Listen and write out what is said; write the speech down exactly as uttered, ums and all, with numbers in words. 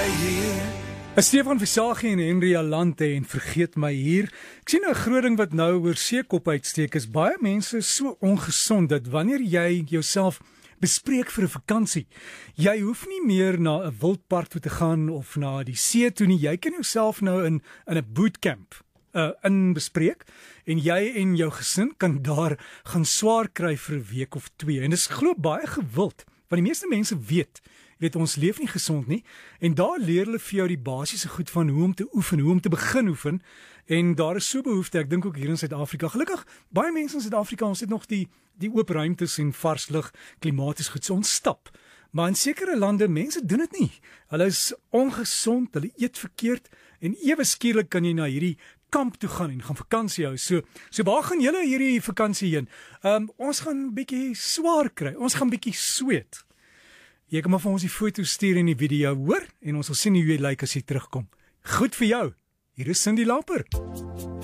hier. Stefan Visagie en Henry Alante en Vergeet My Hier. Ek sien 'n groot ding wat nou oor seekop uitsteek is baie mense so ongesond dat wanneer jy jouself bespreek vir 'n vakansie, jy hoef nie meer na 'n wildpark toe te gaan of na die see toe nie. Jy kan jouself nou in in 'n bootcamp uh, in bespreek en jy en jou gesin kan daar gaan swaar kry vir 'n week of twee. En dis glo baie gewild, want die meeste mense weet Jy weet, ons leef nie gesond nie, en daar leer hulle vir jou die basiese goed van hoe om te oefen, hoe om te begin oefen, en daar is so behoefte, ek dink ook hier in Suid-Afrika, gelukkig, baie mense in Suid-Afrika, ons het nog die, die oop ruimtes en vars lig, klimaties goed, so ons stap, maar in sekere lande, mense doen dit nie, hulle is ongesond, hulle eet verkeerd, en ewe skielik kan jy na hierdie kamp toe gaan en gaan vakansie hou, so, so waar gaan julle hierdie vakansie heen? Um, ons gaan bietjie swaar kry, ons gaan bietjie sweet. Jy kan maar vir ons die foto stuur en die video, hoor? En ons sal sien hoe jy lyk as jy terugkom. Goed vir jou. Hier is Cindy Lauper.